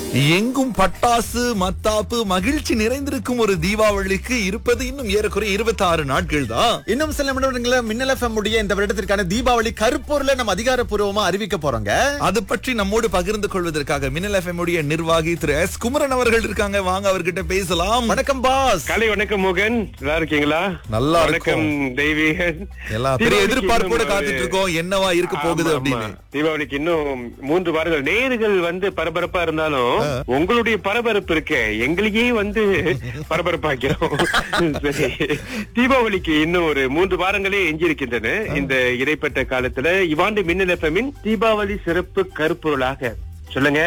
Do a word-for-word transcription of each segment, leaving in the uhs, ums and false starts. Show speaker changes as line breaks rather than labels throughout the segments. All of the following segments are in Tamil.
எங்கும் பட்டாசு மத்தாப்பு மகிழ்ச்சி நிறைந்திருக்கும் ஒரு தீபாவளிக்கு இருப்பது இன்னும் ஏறக்குறைய இருபத்தி ஆறு நாட்கள் தான்.
இன்னும் சில நிமிடங்கள மின்னல் எஃப்எம் உடைய இந்த வருடத்திற்கான தீபாவளி கருப்பொருளை நம்ம அதிகாரப்பூர்வமா அறிவிக்க போறோங்க.
அது பற்றி நம்மோடு பகிர்ந்து கொள்வதற்காக மின்னல் எஃப்எம் உடைய நிர்வாகி திரு எஸ் குமரன் அவர்கள் இருக்காங்க. வாங்க அவர்கிட்ட பேசலாம்.
வணக்கம் பாஸ்.
காலை வணக்கம் மோகன், நல்லா இருக்கீங்களா?
நல்லா
வணக்கம் தெய்வீகன்.
எல்லாம் பெரிய எதிர்பார்ப்போட காத்துட்டு இருக்கோம் என்னவா இருக்க போகுது அப்படின்னு.
தீபாவளிக்கு இன்னும் மூன்று வாரங்கள். நேயர்கள் வந்து பரபரப்பா இருந்தாலும் உங்களுடைய பரபரப்பு இருக்க எங்களையே வந்து பரபரப்பாக்கிறோம். சரி, தீபாவளிக்கு இன்னும் ஒரு மூன்று வாரங்களே எஞ்சியிருக்கின்றன. இந்த இடைப்பட்ட காலத்துல இவாண்டு மின்னல் எஃப்எம்மின் தீபாவளி சிறப்பு கருப்பொருளாக சொல்லுங்க.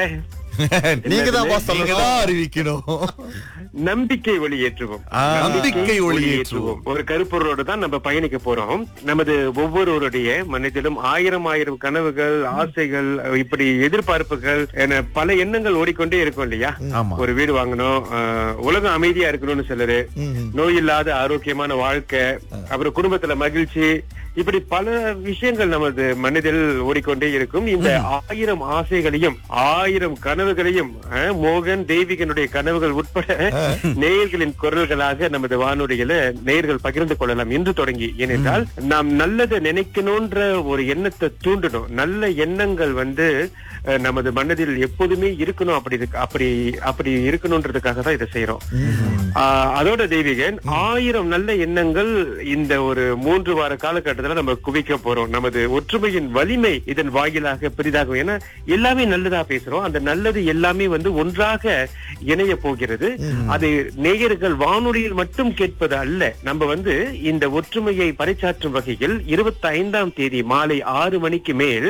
நீங்க தான் பாஸ்
நீங்க
சொல்லுங்க.
தான் அறிவிக்கணும்.
நம்பிக்கை ஒளியேற்றுவோம்.
நம்பிக்கை ஒளியேற்றுவோம்.
ஒரு கருப்பொருளோடு தான் நம்ம பயணிக்க போறோம். நமது ஒவ்வொருவருடைய மனதிலும் ஆயிரம் ஆயிரம் கனவுகள், ஆசைகள், இப்படி எதிர்பார்ப்புகள் என பல எண்ணங்கள் ஓடிக்கொண்டே இருக்கும் இல்லையா?
ஆமா.
ஒரு வீடு வாங்கணும், ஆஹ், உலகம் அமைதியா இருக்கணும்னு சிலரு, நோய் இல்லாத ஆரோக்கியமான வாழ்க்கை, அப்புறம் குடும்பத்துல மகிழ்ச்சி, இப்படி பல விஷயங்கள் நமது மனதில் ஓடிக்கொண்டே இருக்கும். இந்த ஆயிரம் ஆசைகளையும் ஆயிரம் கனவுகளையும் அஹ், மோகன் தெய்வீகனுடைய கனவுகள் உட்பட நேயர்களின் குரல்களாக நமது வானொலியில நேயர்கள் பகிர்ந்து கொள்ளலாம் இன்று தொடங்கி. ஏனென்றால் நாம் நல்லதை நினைக்கணும்ன்ற ஒரு எண்ணத்தை தூண்டணும். நல்ல எண்ணங்கள் வந்து அஹ், நமது மனதில் எப்போதுமே இருக்கணும். அப்படி இருக்கு- அப்படி அப்படி இருக்கணும்ன்றதுக்காக தான் இதை செய்யறோம். ஆஹ், அதோட தெய்வீகன் ஆயிரம் நல்ல எண்ணங்கள் இந்த ஒரு மூன்று வார காலகட்டத்துல நம்ம குவிக்க போறோம். நமது ஒற்றுமையின் வலிமை இதன் வாயிலாக பெரிதாகும். ஏன்னா எல்லாமே நல்லதா பேசுறோம். அந்த நல்லது எல்லாமே வந்து ஒன்றாக இணைய போகிறது. அது நேயர்கள் வானொலியில் மட்டும் கேட்பது அல்ல. நம்ம வந்து இந்த ஒற்றுமையை பறைசாற்றும் வகையில் இருபத்தி ஐந்தாம் தேதி மாலை ஆறு மணிக்கு மேல்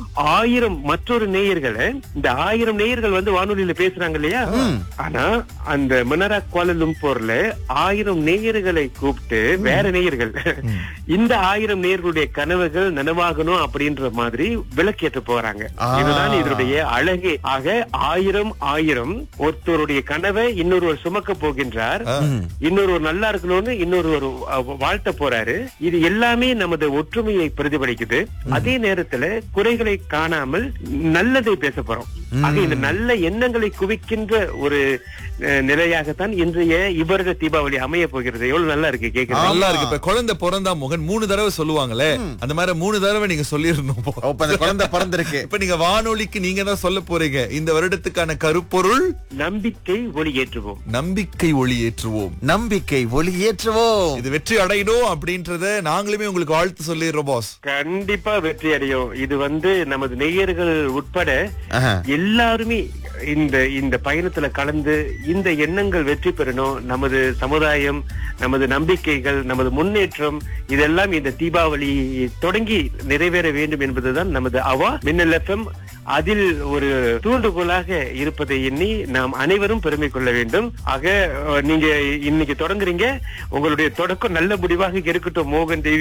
ஆயிரம் மற்றொரு நேயர்களை, இந்த ஆயிரம் நேயர்கள் வந்து வானொலியில பேசுறாங்க இல்லையா? ஆனா அந்த மனரா குவாலலும்பூர்ல ஆயிரம் நேயர்களை கூப்பிட்டு வேற நேயர்கள் இந்த ஆயிரம் நேயர்களுடைய கனவுகள் நனவாகணும் அப்படின்ற மாதிரி விளக்கேற்ற போறாங்க. இதுதான் இதனுடைய அழகே. ஆக ஆயிரம் ஆயிரம் ஒருத்தருடைய கனவை இன்னொருவர் சுமக்க போகின்றார். இன்னொருவர் நல்லா இருக்கணும்னு இன்னொருவர் வாழ்த்த போறாரு. இது எல்லாமே நமது ஒற்றுமையை பிரதிபலிக்குது. அதே நேரத்துல குறைகளை காணாமல் நல்லதை பேச போறோம். ஆக இந்த நல்ல எண்ணங்களை குவிக்கின்ற ஒரு அஹ், நிலையாகத்தான் இன்றைய இவரக தீபாவளி அமைய போகிறது. எவ்வளவு நல்லா இருக்கு கேக்குறது.
நல்லா இருக்கு. இப்ப குழந்தை பிறந்தா மோகன் மூணு தடவை சொல்லுவாங்களே, அந்த மாதிரி மூணு தடவை நீங்க சொல்லிருந்தோம்.
இப்ப அந்த குழந்தை பிறந்திருக்கு.
இப்ப நீங்க வானொலிக்கு நீங்க தான் சொல்ல போறீங்க இந்த வருடத்துக்கான கருப்பொருள்
நம்பிக்கை ஒளியேற்றுவோம்.
நம்பிக்கை ஒளியேற்றுவோம்.
நம்பிக்கை ஒளி ஏற்றுவோம்.
இது வெற்றி அடையணும் அப்படின்றத நாங்களுமே உங்களுக்கு வாழ்த்து சொல்லிடுறோம் பாஸ்.
கண்டிப்பா வெற்றி அடையும். இது வந்து நமது நேயர்கள் உட்பட
ஆஹா.
எல்லாருமே இந்த இந்த பயணத்துல கலந்து இந்த எண்ணங்கள் வெற்றி பெறணும். நமது சமுதாயம், நமது நம்பிக்கைகள், நமது முன்னேற்றம் இதெல்லாம் இந்த தீபாவளி தொடங்கி நிறைவேற வேண்டும் என்பதுதான் நமது அவா. மின்னல் எஃப்எம் அதில் ஒரு தூண்டுகோலாக இருப்பதை எண்ணி நாம் அனைவரும் பெருமை கொள்ள வேண்டும். ஆக அஹ், நீங்க இன்னைக்கு தொடங்குறீங்க, உங்களுடைய தொடக்கம் நல்ல முடிவாக இருக்கட்டும் மோகன் தேவி.